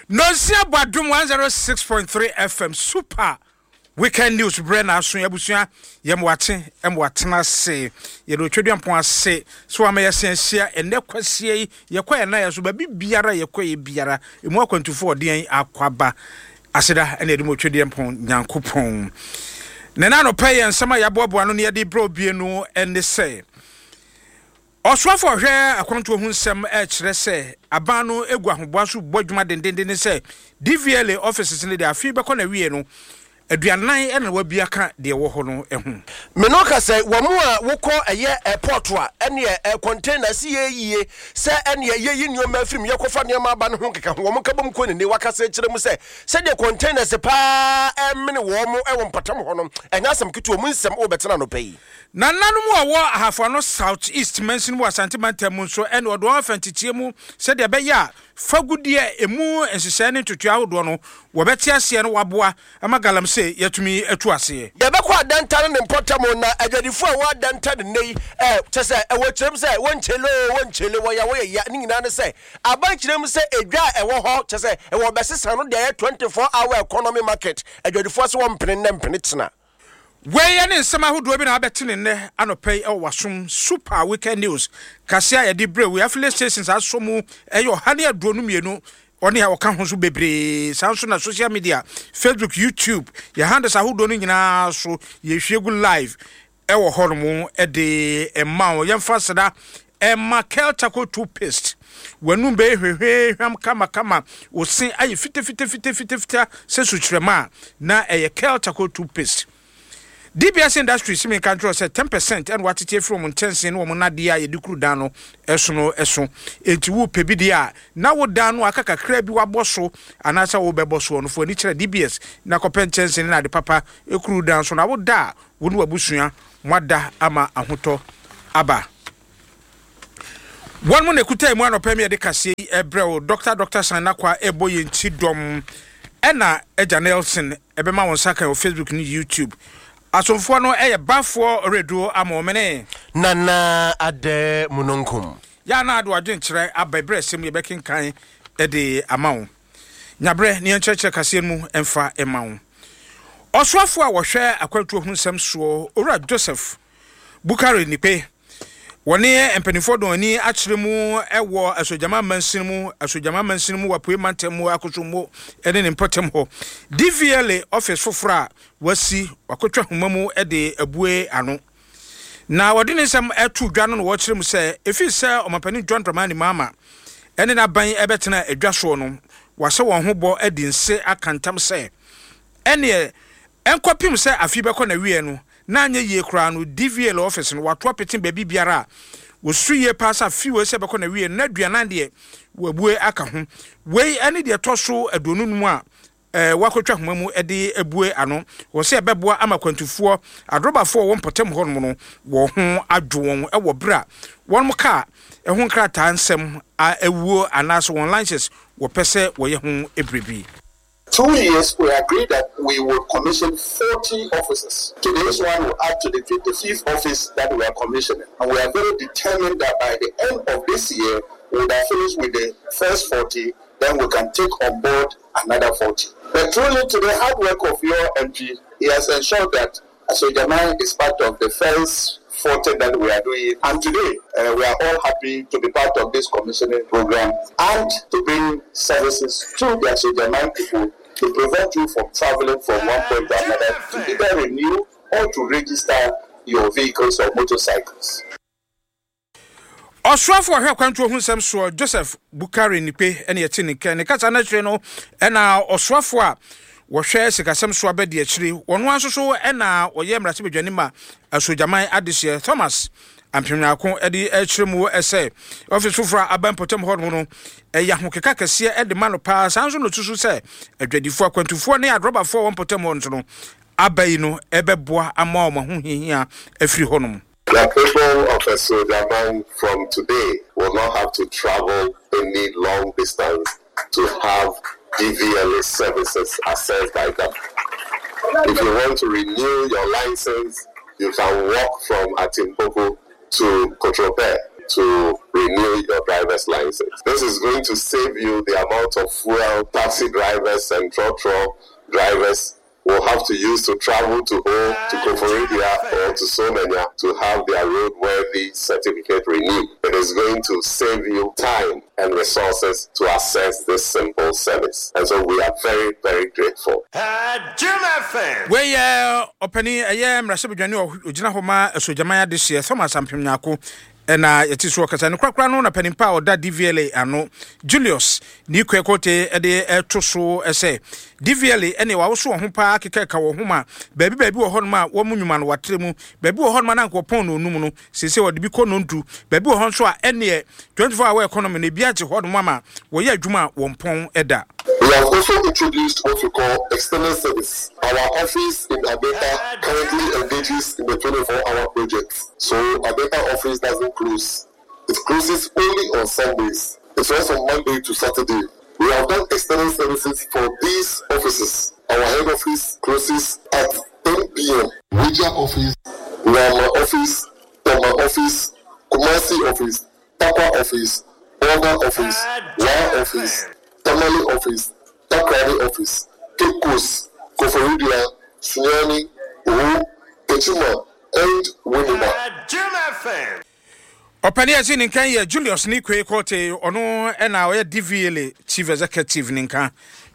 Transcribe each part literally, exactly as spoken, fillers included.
Nonsia Badum one oh six point three F M Super Weekend News Brenna so yabusua yemwate emwatena se ye do twedua pon ase so ama yesensia ene kwasie ye kwa na ye so ba bibiara ye kwa ye biara emu akwantufo odian akwaba aseda ene edimo twedua pon nyankopon nena no pay ensama yaboabo ano ne ye de bro bie no ene se Oswafo hwe akwantu hu nsem e kire se aban no egu ahoboa so bodwuma dendenden se D V L A offices ne de afi be kɔ na wie no aduanan e na wabia ka de wo ho no ehu me no ka se wo mu a wokɔ eye airport a ene e container si yeyie se ene yeyi nneoma afim yekofa nneoma aba no ho keka wo mu ka bom kɔ ne waka se kire mu se se de container se pa emne wo mu e wo mpatam ho no enya asem keto mu nsem obetena no pɛyi na nanu mu awo ahafo no south east mention mu asante mantam so ene odo afantitie mu se de be ya fagudie emu ensese ne tutu ahodo no wo beti ase no waboa amagalam se yatumi atu ase ye bekɔ adanta ne mpɔtam na adwadifo a wa adanta de nei eh kyese e wo kyerem se won chelo won chelo wo ya wo ya ne nyina ne se aban kyerem se edwa e wo ho kyese e wo besesa no de twenty-four hour economy market adwadifo se wo mpene ne mpene tena Weye ne nsema hodo bi na abetene ne anopei e wasom Super Weekend News kasia ye di bre we affiliate stations asomu e yo hane aduro no mienu oni ha woka ho so bebre sanso na social media Facebook YouTube ye handles ahodo no nyina so ye hwegu live e wo hono e de emma ye mfa seda emma Keltaco toothpaste wanu be hwehwe hwam kama kama osin ayi fite fite fite fite fite se suchrema na e ye Keltaco toothpaste D B S Industries me control say ten percent and what it from tension no na dia ye dikuru dan no eso no eso enti wo pebidi a na wo dan no akaka kra bi waboso anasa wo beboso no fo ni kire D B S na kopen tension na de papa ekuru dan so na wo da wo no abusua mwada ama ahoto aba one mo ne kutai mo anopɛ me de kase ebrɛ doctor doctor Sanakwa eboye nti dom ena Eja Nelson ebema won saka o Facebook ni YouTube asomfo no eye bafo redo amomene nana ade munonkum ya na ado adwenkyere ababre sem ye bekenkan e de amawo nyabre ne enkyerkyere kase mu emfa emawo oswafo a wohwe akwatu hu nsem so ora Joseph Bukari nipe woni empanifo do ani akyere mu ewo asojama mansin mu asojama mansin mu wapoe mantem mu akosomo ene ne mpotem ho D V L A office fofora wasi wakotwa homamu e de abue ano na wodi ne nsem atu dwa no wo kyere mu se efi se omapani John Dramani Mama ene na ban ebetena adwa so no wase won ho bo edi nse akantam se ene enkopim se afi bekọ na wie no na anya ye kra no D V L office no wato apetin ba bibiara wo suye pasa fi wo se bekọ na wie na duanan de wabue aka ho wei ene de toso adonu nu a eh wakotwa homamu e de abue ano wo se beboa amakwantufuo adrobafo wo mpotem ho no wo ho adwo won e wo bra won ka e ho krata nsem a ewuo anaso won licenses wo pese wo ye ho ebrebi. Two years, we agreed that we would commission forty officers. Today's one will add to the fifty-fifth office that we are commissioning. And we are very determined that by the end of this year, we will have finished with the first forty, then we can take on board another forty. But truly, to the hard work of your M P, he has ensured that Asojama is part of the first forty that we are doing. And today, uh, we are all happy to be part of this commissioning program and to bring services to the Asojama people to prevent you from traveling from one point to another to either renew or to register your vehicles or motorcycles. Oswafo hwe kwantu hu nsem so Joseph Bukari nipe ene yeti ne kan ne kasa na hwe no ena oswafo a wo hwe sikasem so abedi akiri wono ansoso ena oye mrase bedwanima asojaman adehye Thomas ampemnako edi akiri mu ese office fufra abampotem hono no eya hokeka kase edi mano pa sanso no tusu se adwadifo akwantufo ne adrobafo wonpotem hono no abai no ebeboa ama omo ho hihia afiri hono. The people of Asojama from today will not have to travel any long distance to have D V L A services assessed by them. If you want to renew your license, you can walk from Atimpopo to Kotrope. to renew your driver's license. This is going to save you the amount of fuel taxi drivers and trotro drivers will have to use to travel to home, to Koforidia or to Somenya to have their roadworthy certificate renewed. It is going to save you time and resources to access this simple service. And so we are very, very grateful. We are opening a year, Rasabjano, Ujinahoma, Sojamaya this year, Thomas and Pimnako. And uh, it is workers and crack run up and empower that D V L A and Julius Nique Cote at the air to so essay. D V L A anyway, also a humpa, Kaka or Huma, baby baby or Honma, woman, what trimu, baby or Honman Uncle Pono, Numuno, Sisi or the Biconon to, baby or Honswa, any twenty-four hour economy, Biati, Hot Mama, where ya Juma, one pong edda. We have also introduced what we call external service. Our office in Abeta currently engages in the twenty-four hour project. So Abeta office doesn't close. It closes only on Sundays. It's also Monday to Saturday. We have done external services for these offices. Our head office closes at ten p.m. Media office, Nama office, Tama office, Kumasi office, Papa office, Orga office, Wa office, Tamale office, Takrani office, Kekos, Koforidia, Sunyani, Uhu, Kechuma, and Winima. Opania in Kenya, Julius Nique Cote, Ono, and our D V L A Chief Executive Ninka.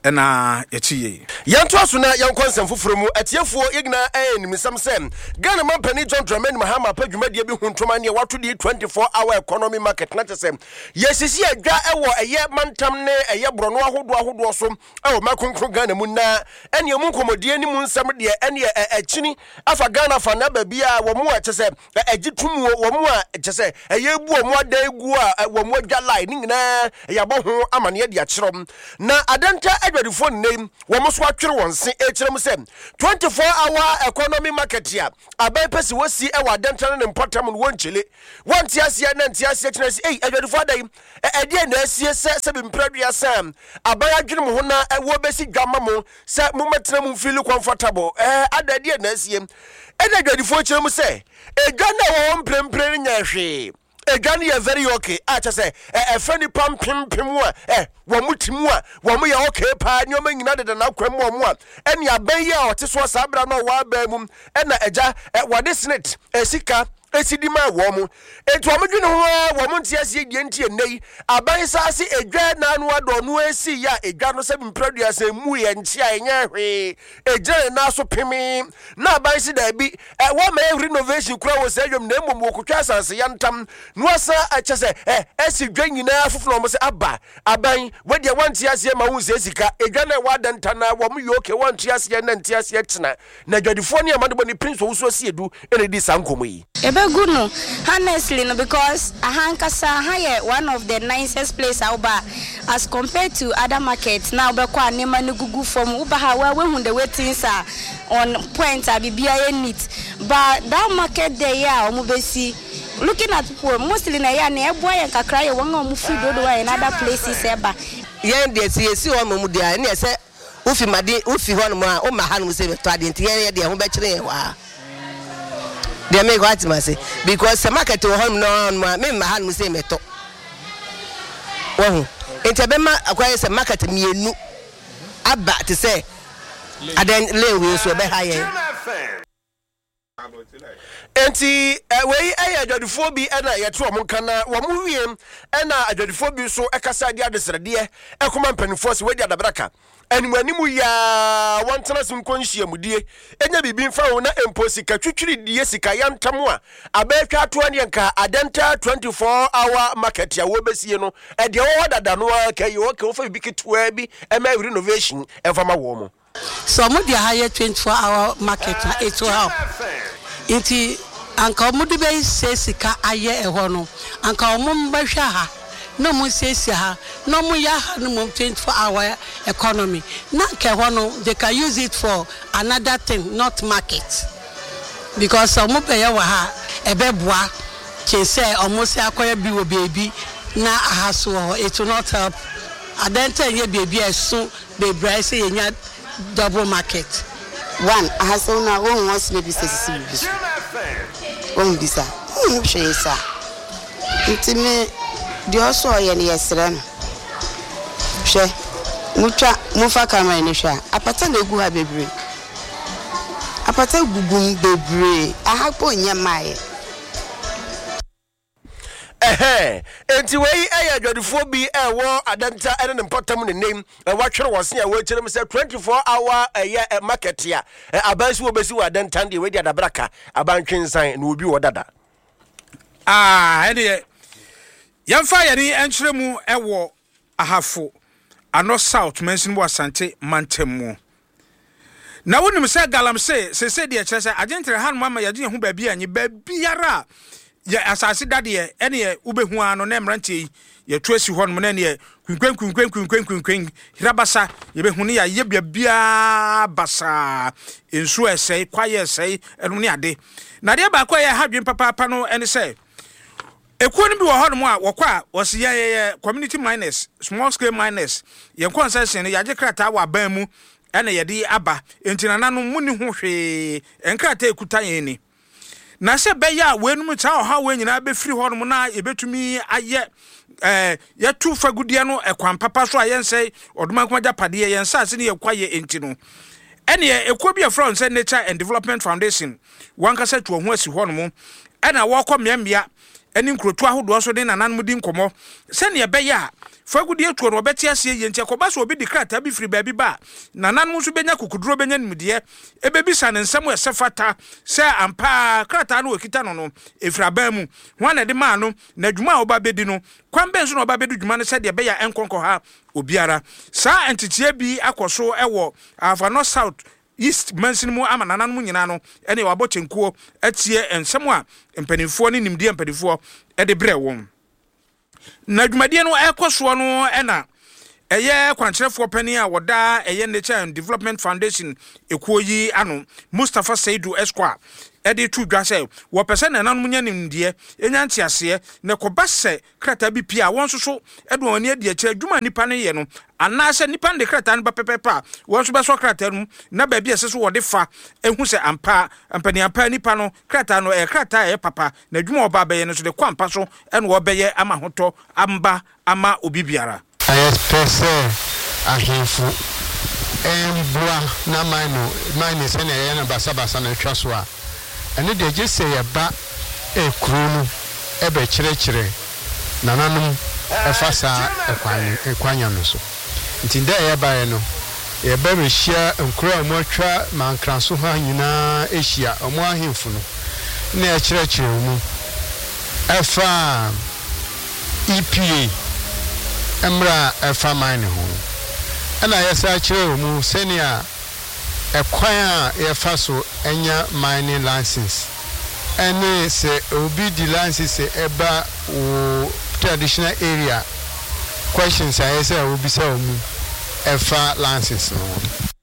Ena etiye yanto so na yan konsem foforo etiefo igna en misam sem Ghana man pani John Dramani Mahama padwumadie bi huntoma ne wato di twenty-four hour economy market na tesem yesisi adwa ewo eye mantam ne eye brono ahodo ahodo so ewo makonkro Ghana mu na ene mu komodie ni mu nsam de ene akini afa Ghana fa na ba bia wo mu atese agitumu wo mu a atese eye bu wo mu ada egu a wo mu adwa line ni nyina eye boho amane de akyerem na adanta the phone name womo so atwere won se e kirem se twenty-four hour economy market ya abai pesi wosi e wa dental ne importam no wonchele wonti ase na nti ase kina se eh adwade fo dai e de na asie se se bi mpradua sam abai adwene mo ho na e wo besi dwama mo se mo metena mo feel comfortable eh adade na asie e de adwade fo kirem se e dwa na wo mprempre nya hwe Egani ya very okay. Acha say e friendly pam pim pim wa eh wo mutimu a wo mo ya okay pa nyoma nyina de na kwam wo mo a ene aban ya o te so sabra na wa ba mu e na eja wade snit esika esidima wo mo etu amdwene ho wo mo ntiasie die ntie nei aban saase edwa na anu ado no esi ya edwa no se mpradua se mu ye ntia enya hwe eje na so pimi na aban si da bi e wo ma renovation kura wo se adwom na emom wo kotwa sanse ya ntam no asa ache se eh esi dwa nyina foforo mo se aba aban we de wantiasie ma wo se sika edwa na wa danta na wo mo yoke wantiasie na ntiasie tena na dwadifo ne amade bo ni prince wo so si edu ene di sankomo yi good no honestly no because ahankasa haye one of the nicest place out ba as compared to other markets now be kwa nema ne gugu from uba ha we hu the waiting are on point abibia neat but that market there ya omo besi looking at people mostly na ya na eboa yan kakra ye won omo food do in other places eba yen de si esi o mo dia na se ufi made ufi ho no ma o ma ha no se beto ade ntiye de ho be kire wa they make what must because the market to home no me ma han say meto wo entebema akwai se market mienu aba to say aden lewe so be haye enti we aye adwadifo bi na yeto mo kana wo mo wiem na adwadifo bi so ekasa de adesrede ekoma mpanifo se wedi adabraka animanimu ya wantana sinkonhia mudie enya bibi mfa ho na emposi ka twitwiri die sika yantam a abetwa to ane nka adenta twenty-four hour market ya wo besie no e de wo dada no ka yi wo ka wo fa bibi kitwa bi e ma renovation e fa ma wo mo so mo dia higher twenty-four hour market na it will help inti anka mo de be sika aye e ho no anka mo mbahwa ha no mo sesi ha no mo ya ha no mo twenty-four hour economy na ke ho no they can use it for another thing not market because some mo be ya wa ha e be boa che say almost akoya bi wo baby na aha so it will not help adenta ye baby eso be price ye nya double market one aha so na won was baby sesi bi so won bisa won hwe sa Intime, the also yen yesren. She, Mucha, Mufa Kamanisha, Apata de Gua Bebre. Apata Gugum Bebre, I have put in your my. Eh, enti wey eh adwadefo bi eh wo adanta ene ne potam ne name eh watwere wose ya we kire me say twenty-four hour eh market ya eh abansi wo besi wo adanta de we dia dabraka abantwensan na obi wo dada. Ah, ene yamfa yari enkyere mu ewo ahafo ano south mention wo asante mantemu. Na wonim say galamse se se de kire say agentre han mama yaje hu ba bi anyi ba biara ya asase dade ene ye ubehu ano na mrantie ye tuasi hɔ no na ne kwinkwen kwinkwen kwinkwen kwinkwen hirabasa ye behu ne ya ye bia bia basa ensu esei kwaye esei eno ne ade na de ba kwa ye hadwen papa papa no ene sei ekuo no bi wɔ hɔ no a wɔkɔ a wɔse ye community miners small scale miners ye concession ya je krata wa ban mu ene ye de aba entina nanu muni ho hwe enkrata ekuta ye ni na se be ya wenum cha o ha we nyina be free hono na ebetumi aye eh ya tu fagudie no ekwan papa so ayense oduma kuma japade yensa ase ne yakwaye enti no ene ekwo bi afro nse Nature and Development Foundation wanka se tu ho asi hono mo ena wo kɔ mmea eni nkrotu ahodo so de nanan di nkomo se ne be ya fagudie tu no obeti ase yenti akoba so obi dikrata bi free ba bi ba nanan mu so benya kokuduro benya nimdie ebebisa ne nsem esefata se ampa krata no okita no no efraba mu ho na de ma no na dwuma oba bedi no kwambe so no oba bedu dwuma no se de be ya enkonko ha obiara sa entitie bi akoso ewo afano south east mention mu ama nanan mu nyina no ene wabo chenkuo atie ensem a mpanimfo ne nimdie mpanimfo e de bre won na dwumadie no ekoso no ena eye kwankyerefo pani a woda eye Nature and Development Foundation ekoyi ano Mustafa Saidu Esquire ede tu dwase wo pese na nanom nya nimdie enya ntiase ne kobase krata bi pia won soso edo oni ade acha dwuma nipa ne ye no anase nipa de krata no pepepa won so beso krata no na ba bi ese so wode fa ehu se ampa ampani ampa nipa no krata no e krata e papa na dwuma oba be ye no so de kwampa so ene wo be ye ama hoto amba ama obibiara ayes pese ahemfu embua na mino mine se na ye na basa basa na twa so a ene de je se ye ba e kru no e be kire kire nananum e fasa e kwan e kwanya no so ntinda ye ba ye no ye ba be hia nkura mo atwa mankranso ha nyina e hia omo ahemfu no na e kire kire mu e fa E P A emra e fa mine ho ana ye sa kire mu senia ekwan a ye fa so enya mining license ene se obi di license eba o traditional area questions I say obi say omu efa license no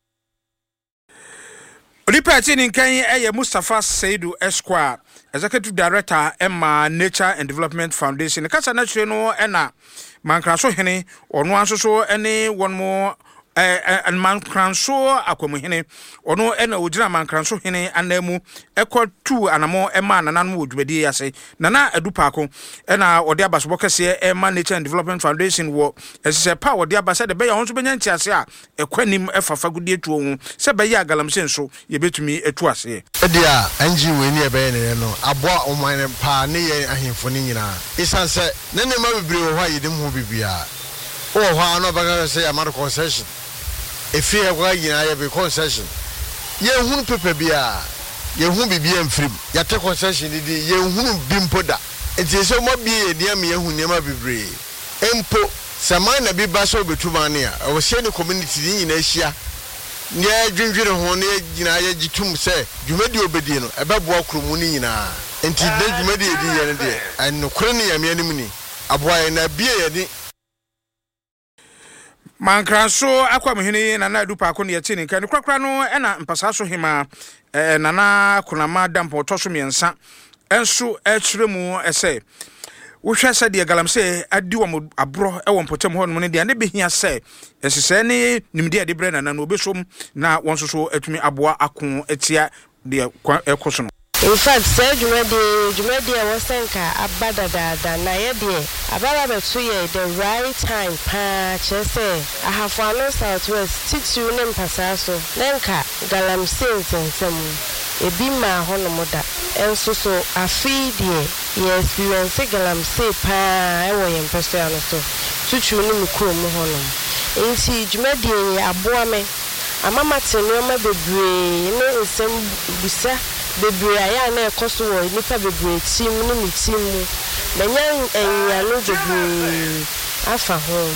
Olipati ni nkan eye Mustafa Saidu Esquire Executive Director Emma Nature and Development Foundation kasa na chire no ena mankraso hene ono ansoso ene won mo eh mankranso akwamuhene ono ena ogira mankranso hene anamu ekọ tu anamo ema nanan wo dwedi yase nana adupako ena ode abaso bokese Emma Nature and Development Foundation wo esese pa ode abasa de be ya honso benya ntiase a ekwanim efafa gudie tuo hu se be ya galamse nso ye betumi etu ase edia anji we ni ebe ne no aboa oman pa ne ye ahemfo ni nyina isanse ne ne ma bibire wo ha yedim ho bibia wo ho no baga se ya mar concession if you have a concession, ye hunu pepe bia, ye hunu bibia mfrim, ya te concession di ye hunu bimpoda. Enti so mo bie dia me hunu nema bibre. Empo saman na biba so betuma ne a, o se ne community ni nyina hia. Ne dwindwire ho ne nyina ye gitum se, dwumadi obedi no, ebeboa kromu ni nyina. Enti de dwumadi edi ye ne de, anokore ne ya me anim ni. Aboa na bie ye ni Mankranso akwamhene nana adupa ko ne yati ne kan kwakra no ena mpasa so hema eh, nana kunama dampo toso miensa enso ekyeremu ese wohwa se de galamse adi wo abro e wo mpotem ho no ne de ne behia se esese ne nimde de bre nana no obesom na wonso so atumi aboa ako etia de ekoso no In fact, say Jumedi, Jumedi was senka abada da na yedie. Ababa betuye the right time pa chese. I have one southwest titu nem pasaso. Nenka galamsin sensem. Ebima honomoda. Enso so afi die. Yes, we went say galamse pa ewo yempese ano so. Tutu nem kurom honom. Inti Jumedi aboame. Amama tenoma bebre ne nsem busa. Bebre aya na ekoso wo nipa bebre tim no mi tim mu menya enya no bebre afa ho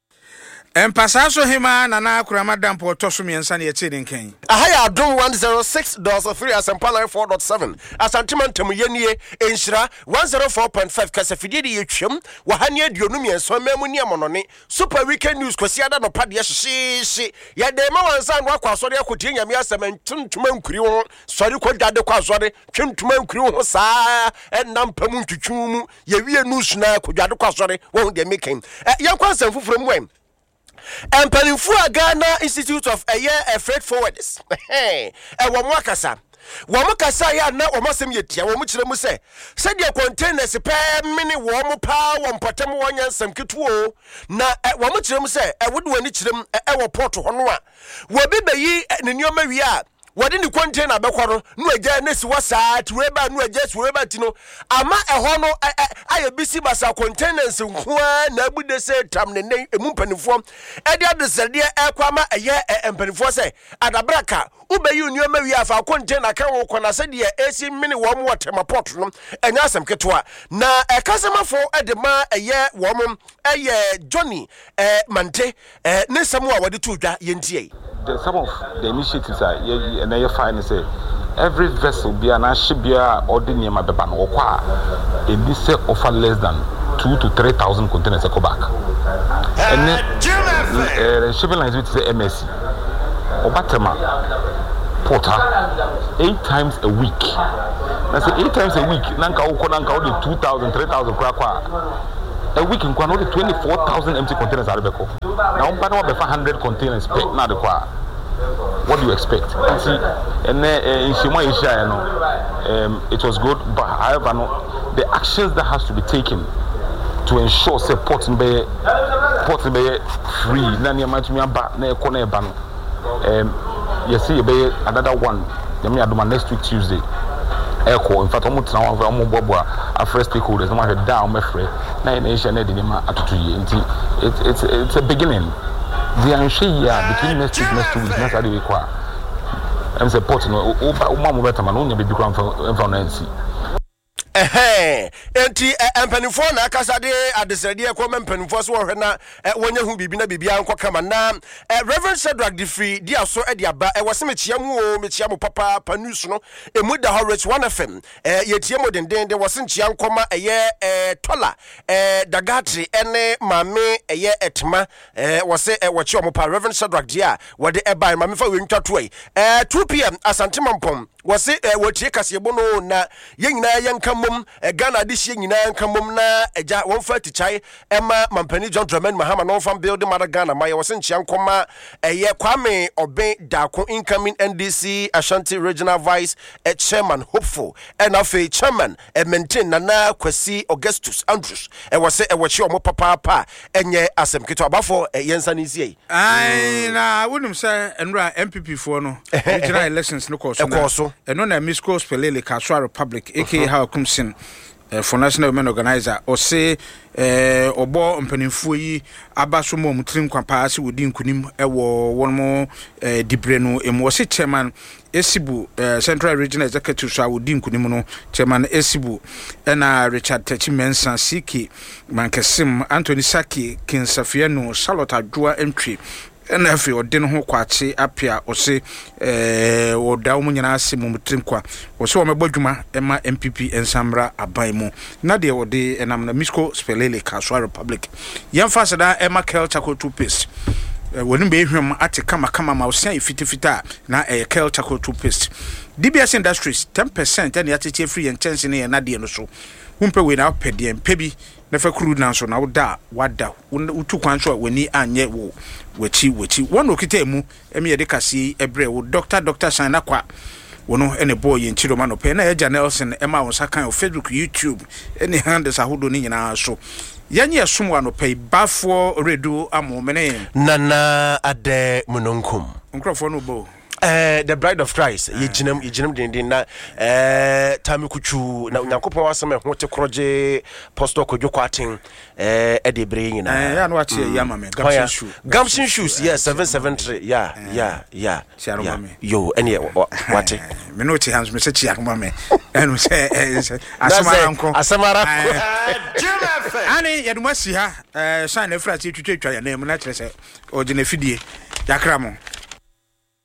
empasa so hima na na akurama dampo toso miensa na yeti denkan ahaya adom one oh six point three asampala four point seven asantimantam yenie enhira one oh four point five kasafidi de yetwem wahane aduonu mienso mamu ni amonone super weekend news kwasi ada no pade hyehyehye ya de ma wansa no akwasore akotie nyame asem ntuntuma nkuri ho sori kodade kwasore twentuma nkuri ho saa ennampam ntwutwu mu ye wie news na kodade kwasore wo de making yankwansam fufuro mu em Empanimfu Ghana Institute of a year a freight forwarders. Eh, wa mwakasa. Wa mwakasa ya na wa masem yetia wa mukyere mu se. Said your containers pe mini wa mu pa wa mpatam wa nyansam ketuo na wa mukyere mu se e wodu wani kyerem e wo port ho no a. Wa bebeyi ne nioma wi a wadi ni container bekwaro no agya nesi wasa tuweba no agya tuweba tino ama eho no aye bisi basa containers nkoa na abude se tam ne ne emu mpanifo e dia de sede ekwama eye empanifo se adabraka ubeyi unioma wi afa container kan wo kona se de esi mini wo mo watema port no enya asem ketwa na ekasemafo edema eye wo mo eye Johnny eh Mante eh ne samu a wadi tudwa yentie. The, some of the initiatives are and you find say every vessel be an ashibia ordinary mabeban or qua in this offer less than two to three thousand containers go back. And then uh, shipping lines with the M S C Obatema Porter eight times a week. I say eight times a week. Nanka uko nanka only two thousand, three thousand kwa. A week in Kwano, only twenty-four thousand empty containers are rebecca. Now, but over five hundred containers per now the qua. What do you expect? See, and in Shima Isha, um, it was good, but however, no, the actions that has to be taken to ensure say ports be ports be free. Nani amachumi aba na ekona eba no. Um, you see, be another one. Yemi aduma next week Tuesday. Echo, in fact, almost now I'm a first stakeholders. No matter down, my friend. Now in Asia, it's it's it's a beginning. The answer between next week, next two weeks, next other week. I'm supporting. Oh, oh, oh, mama, better man. Only be become from N C. Eh enti empanifo na akasade adesrede ekoma empanifo so wohwe na wonya hu bibina bibia nkokama na Reverend Shadrack Defree di aso e di aba e wose mechia mu o mechia mu papa pa news no emu da Horrors one F M eh yetie mo denden de wose nchia nkoma eye eh Tola eh Dagatri ene mame eye etma eh wose e wochi omo pa Reverend Shadrack dia wode e bai mame fa we ntwato eh two p m Asantema Mpom wose eh wotie kasebo no na yenyina yenkam mum Ghana this year nyina nkamum na eja wonfa tichai ema mampani John Dramani Mahama no fam build mara Ghana ma ye wose nchia nkoma eye Kwame Oben Dako incoming N D C Ashanti Regional Vice eh, Chairman hopeful and afi Chairman eh, maintain Nana Kwesi Augustus Andrews e wose e wachi omo papa pa enye asem kito abafo eh, yensa nisie ai na wonum say enra M P P for no regional elections no course no eno na Misco Spelele Kaswa Republic aka how kumsin Uh, for National Women Organizer or say uh, obo mpanimfo yi abaso mo mutrim kwapa ase wodi nkunim ewo won mo uh, dibreno emo se chairman Esibu uh, Central Regional Executive so wodi nkunim no chairman Esibu ena Richard Techimensa Siki Mankesim Anthony Saki Kinsafiano Charlotte Adua entry ena afi odin ho kwache apia ose eh oda wo nyina ase mu mutrim kwa ose wo mebodwuma ema M P P ensamra aban mu na de ode enam na Misco Spelele Kaswa Republic yemfa sada ema kel chako toothpaste woni be hwem ate kama kama ma osia fitifita na eh kel chako toothpaste D B S Industries ten percent ene atete free and chance ne na de no so humpe we na pede mpebi na fa kru na so na woda wada utu kwan so wani anye wo wachi wachi wono kitemu emi yede kase ebre wo doctor doctor Sana kwa wono ene boy in chiroma no pe na Eja Nelson Emma on sakan o Facebook YouTube ene handles ahodo ni nyina so yanye asomwa no pe bafo redu amomene Nana Ade Munonkum nkrofo no bo Uh, the Bride of Christ, ye jinam, ye jinam din din na uh, Tami Kuchu, na Nyankopon wasame hote kroje Pastor Kojo Kwating, uh, Eddie Brain, na ya no achi yama me Gamshin shoes Gamshin shoes, yes, seven seven three, yeah, yeah, yeah, yeah. Yo, any what? Me no ti hands me se chi akoma me enu se asamara nko asamara ani yaduma si ha eh san na fra ti twetwa ya na mu na kire se o gene fidie yakra mo